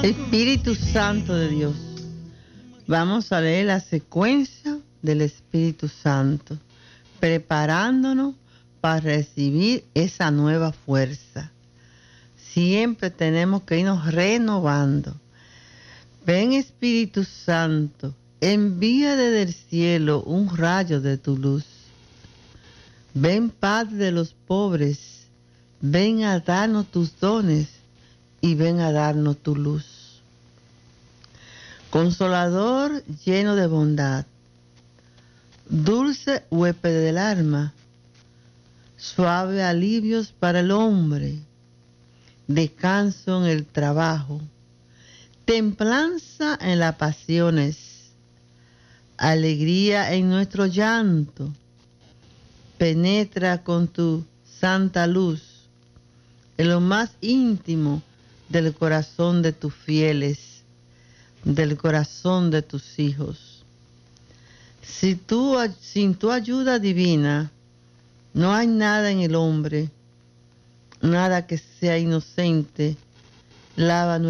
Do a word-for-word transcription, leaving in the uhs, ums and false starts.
Espíritu Santo de Dios. Vamos a leer la secuencia del Espíritu Santo, preparándonos para recibir esa nueva fuerza. Siempre tenemos que irnos renovando. Ven, Espíritu Santo, envía desde el cielo un rayo de tu luz. Ven, Padre de los pobres, ven a darnos tus dones y ven a darnos tu luz. Consolador lleno de bondad, dulce huésped del alma, suave alivios para el hombre, descanso en el trabajo, templanza en las pasiones, alegría en nuestro llanto, penetra con tu santa luz en lo más íntimo del corazón de tus fieles, del corazón de tus hijos. Si tú, sin tu ayuda divina, no hay nada en el hombre, nada que sea inocente, lava